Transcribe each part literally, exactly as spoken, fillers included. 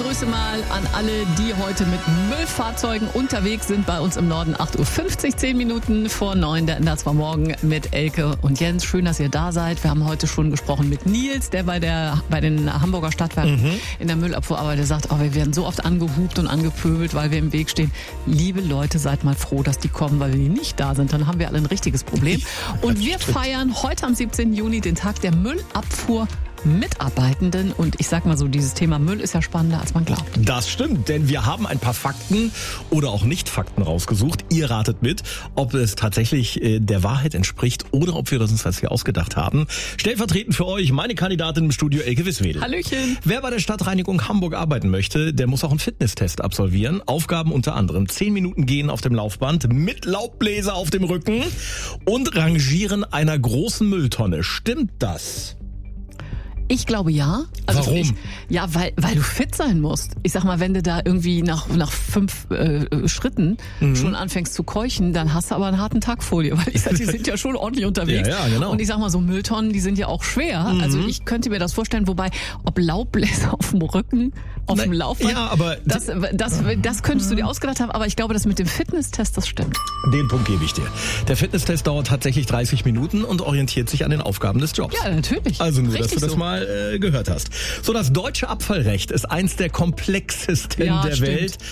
Grüße mal an alle, die heute mit Müllfahrzeugen unterwegs sind. Bei uns im Norden acht Uhr fünfzig, zehn Minuten vor neun. Der Ender war morgen mit Elke und Jens. Schön, dass ihr da seid. Wir haben heute schon gesprochen mit Nils, der bei der bei den Hamburger Stadtwerken mhm. in der Müllabfuhr arbeitet. Der sagt, oh, wir werden so oft angehupt und angepöbelt, weil wir im Weg stehen. Liebe Leute, seid mal froh, dass die kommen, weil wenn die nicht da sind, dann haben wir alle ein richtiges Problem. Und wir feiern heute am siebzehnten Juni den Tag der Müllabfuhr Mitarbeitenden. Und ich sag mal so, dieses Thema Müll ist ja spannender, als man glaubt. Das stimmt, denn wir haben ein paar Fakten oder auch Nicht-Fakten rausgesucht. Ihr ratet mit, ob es tatsächlich äh, der Wahrheit entspricht oder ob wir das uns hier ausgedacht haben. Stellvertretend für euch meine Kandidatin im Studio, Elke Wisswedel. Hallöchen. Wer bei der Stadtreinigung Hamburg arbeiten möchte, der muss auch einen Fitnesstest absolvieren. Aufgaben unter anderem zehn Minuten gehen auf dem Laufband mit Laubbläser auf dem Rücken und Rangieren einer großen Mülltonne. Stimmt das? Ich glaube ja. Also Warum? Ich, ja, weil weil du fit sein musst. Ich sag mal, wenn du da irgendwie nach nach fünf äh, Schritten mhm. schon anfängst zu keuchen, dann hast du aber einen harten Tag vor dir. Weil ich sag, die sind ja schon ordentlich unterwegs. Ja, ja, genau. Und ich sag mal, so Mülltonnen, die sind ja auch schwer. Mhm. Also ich könnte mir das vorstellen, wobei, ob Laubbläser auf dem Rücken, auf Nein, dem Laufband, ja, aber das, das, das könntest du dir ausgedacht haben. Aber ich glaube, das mit dem Fitnesstest, das stimmt. Den Punkt gebe ich dir. Der Fitnesstest dauert tatsächlich dreißig Minuten und orientiert sich an den Aufgaben des Jobs. Ja, natürlich. Also nur, Richtig dass du das so. mal äh, gehört hast. So, das deutsche Abfallrecht ist eins der komplexesten ja, der stimmt. Welt.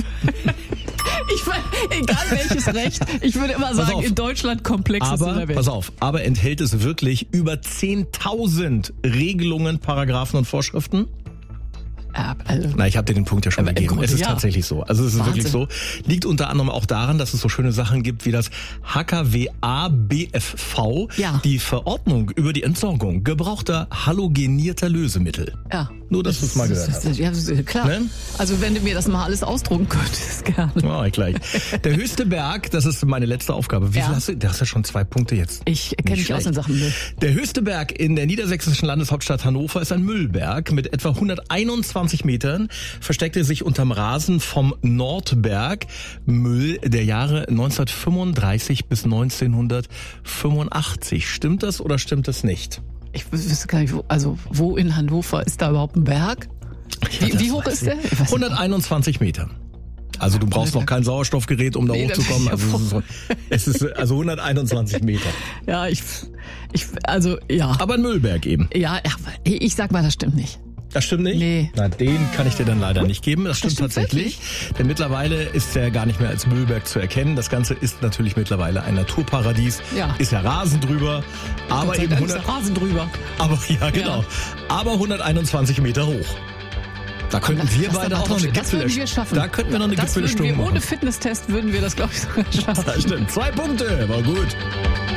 Ich meine, egal welches Recht, ich würde immer sagen, auf, in Deutschland komplexeste aber, der Welt. Pass auf, aber enthält es wirklich über zehntausend Regelungen, Paragraphen und Vorschriften? Ja, also, Na, ich habe dir den Punkt ja schon aber gegeben. Grunde, es ist ja. tatsächlich so. Also es ist Wahnsinn. wirklich so. Liegt unter anderem auch daran, dass es so schöne Sachen gibt wie das H K W A B F V, Ja. die Verordnung über die Entsorgung gebrauchter halogenierter Lösemittel. Ja. Nur, dass du es mal gehört das, hast. das, ja, das ist klar. Ne? Also wenn du mir das mal alles ausdrucken könntest, gerne. Oh, gleich. Der höchste Berg, das ist meine letzte Aufgabe. Wie Ja. viel hast du? Du hast ja schon zwei Punkte jetzt. Ich kenne mich aus in Sachen Müll. Der höchste Berg in der niedersächsischen Landeshauptstadt Hannover ist ein Müllberg mit etwa hunderteinundzwanzig Metern. Versteckt er sich unterm Rasen vom Nordberg. Müll der Jahre neunzehnhundertfünfunddreißig bis neunzehnhundertfünfundachtzig. Stimmt das oder stimmt das nicht? Ich wüsste gar nicht, wo, also wo in Hannover ist da überhaupt ein Berg? Ja, Wie, das wie hoch weiß ist ich. der? Ich weiß nicht. hunderteinundzwanzig Meter. Also du brauchst noch kein Sauerstoffgerät, um da Nee, das hochzukommen. ist ja Also es ist, es ist also hunderteinundzwanzig Meter. Ja, ich, ich, also ja. Aber ein Müllberg eben. Ja, ja, ich sag mal, das stimmt nicht. Das stimmt nicht? Nee. Na, den kann ich dir dann leider nicht geben. Das stimmt, stimmt tatsächlich. Denn mittlerweile ist er gar nicht mehr als Müllberg zu erkennen. Das Ganze ist natürlich mittlerweile ein Naturparadies. Ja. Ist ja Rasen drüber. Aber Gott sei eben Dank ist hundert, der Rasen drüber. aber ja, genau. Ja. Aber hunderteinundzwanzig Meter hoch. Da könnten Das- wir das beide aber auch noch eine trotzdem- Das würden wir Gipfel. schaffen. Da könnten wir noch eine das würden Gipfelstimmung wir, machen. ohne Fitnesstest würden wir das, glaube ich, sogar schaffen. Das stimmt. Zwei Punkte. War gut.